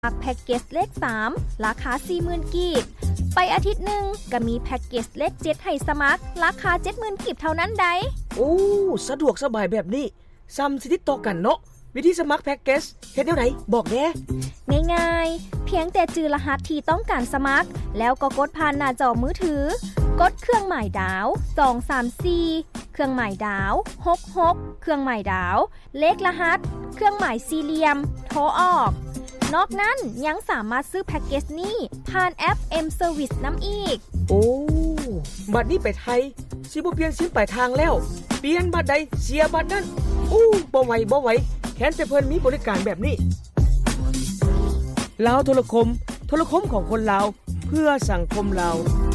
แพ็กเกจเลข3ราคา 40,000 กีบไปอาทิตย์หนึ่งก็มีแพ็กเกจเลข7ให้สมัครราคา 70,000 กีบเท่านั้นได้โอ้สะดวกสบายแบบนี้ซ้ำสิติดต่อกันเนาะวิธีสมัครแพ็กเกจเฮ็ดแนวไหนบอกแน่ง่ายๆเพียงแต่จื่อรหัสที่ต้องการสมัครแล้วก็กดผ่านหน้าจอมือถือกดเครื่องหมายดาว234เครื่องหมายดาว66เครื่องหมายดาวเลขรหัสเครื่องหมายสี่เหลี่ยมโทรออกนอกนั้นยังสามารถซื้อแพ็กเกจนี้ผ่านแอป M Service น้ำอีกโอ้บัดนี้ไปไทยสิบ่เปลี่ยนซิมปลายทางแล้วเปลี่ยนบัดใดเสียบัดนั้นบ่ไหวแค้นแต่เพิ่นมีบริการแบบนี้ลาวโทรคมของคนลาวเพื่อสังคมลาว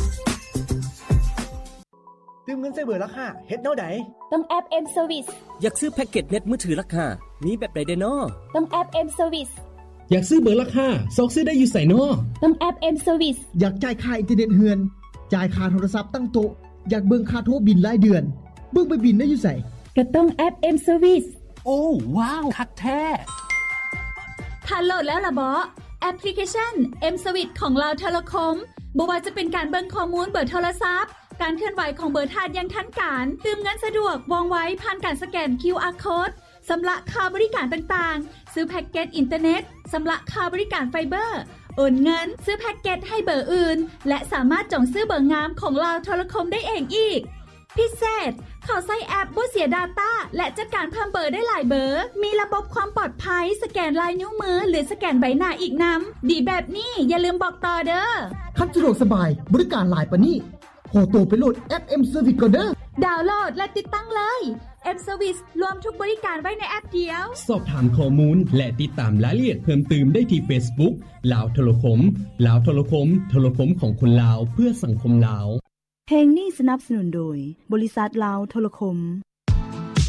ตื่มเงินใส่เบอร์ราคาเฮ็ดแนวใดต้องแอป M Service อยากซื้อแพ็กเกจเน็ตมือถือราคามีแบบใดได้น้อต้องแอป M Service อยากซื้อเบอร์ราคาซอกซื้อได้อยู่ไสน้อต้องแอป M Service อยากจ่ายค่าอินเทอร์เน็ตเฮือนจ่ายค่าโทรศัพท์ตั้งโต๊ะอยากเบิ่งค่าโทรบิลรายเดือนเบิ่งไปบิลได้อยู่ไสก็ต้องแอป M Service โอ้ว้าวคักแท้ถ้าโหลดแล้วล่ะบ่แอปพลิเคชัน M Service ของเราโทรคมบ่ว่าจะเป็นการเบิ่งข้อมูลเบอร์โทรศัพท์การเคลื่อนไหวของเบอร์ธาตุอย่างทันการตื่มเงินสะดวกว่องไวผ่านการสแกน QR Code สำหรับค่าบริการต่างๆซื้อแพ็กเกจอินเทอร์เน็ตสำหรับค่าบริการไฟเบอร์โอนเงินซื้อแพ็กเกจให้เบอร์อื่นและสามารถจองซื้อเบอร์งามของเราโทรคมได้เองอีกพิเศษเขาใช้แอปบ่เสีย Data และจัดการเพิ่มเบอร์ได้หลายเบอร์มีระบบความปลอดภัยสแกนลายนิ้วมือหรือสแกนใบหน้าอีกนำดีแบบนี้อย่าลืมบอกต่อเด้อคันสะดวกสบายบริการหลายปานนี้โหโตไปโหลดแอป M Service ก่อนเด้อดาวน์โหลดและติดตั้งเลย M Service รวมทุกบริการไว้ในแอปเดียวสอบถามข้อมูลและติดตามรายละเอียดเพิ่มเติมได้ที่ Facebook ลาวโทรคมลาวโทรคมโทรคมของคนลาวเพื่อสังคมลาวเพลงนี้สนับสนุนโดยบริษัทลาวโทรคม